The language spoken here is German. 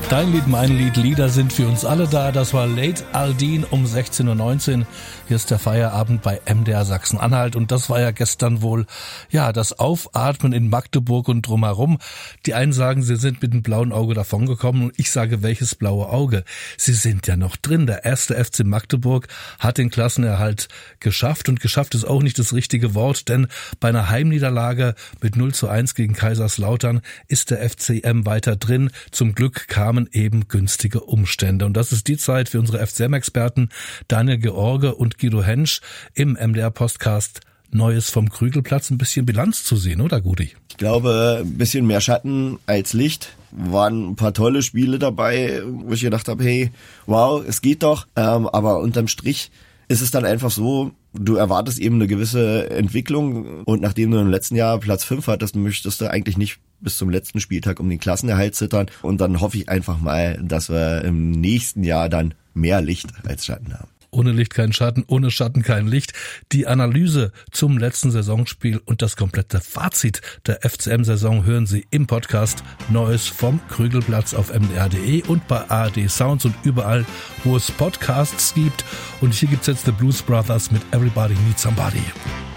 Dein Lied, mein Lied, Lieder sind für uns alle da. Das war Late Aldin um 16.19 Uhr. Hier ist der Feierabend bei MDR Sachsen-Anhalt. Und das war ja gestern wohl, ja, das Aufatmen in Magdeburg und drumherum. Die einen sagen, sie sind mit dem blauen Auge davongekommen. Und ich sage, welches blaue Auge? Sie sind ja noch drin. Der erste FC Magdeburg hat den Klassenerhalt geschafft. Und geschafft ist auch nicht das richtige Wort, denn bei einer Heimniederlage mit 0:1 gegen Kaiserslautern ist der FCM weiter drin. Zum Glück kamen eben günstige Umstände. Und das ist die Zeit für unsere FCM-Experten Daniel George und Guido Hensch im MDR-Podcast Neues vom Krügelplatz ein bisschen Bilanz zu sehen, oder Gudi? Ich glaube, ein bisschen mehr Schatten als Licht. Waren ein paar tolle Spiele dabei, wo ich gedacht habe, hey, wow, es geht doch. Aber unterm Strich ist es dann einfach so, du erwartest eben eine gewisse Entwicklung und nachdem du im letzten Jahr Platz 5 hattest, möchtest du eigentlich nicht bis zum letzten Spieltag um den Klassenerhalt zittern und dann hoffe ich einfach mal, dass wir im nächsten Jahr dann mehr Licht als Schatten haben. Ohne Licht kein Schatten, ohne Schatten kein Licht. Die Analyse zum letzten Saisonspiel und das komplette Fazit der FCM-Saison hören Sie im Podcast Neues vom Krügelplatz auf mdr.de und bei ARD Sounds und überall, wo es Podcasts gibt. Und hier gibt's jetzt The Blues Brothers mit Everybody Needs Somebody.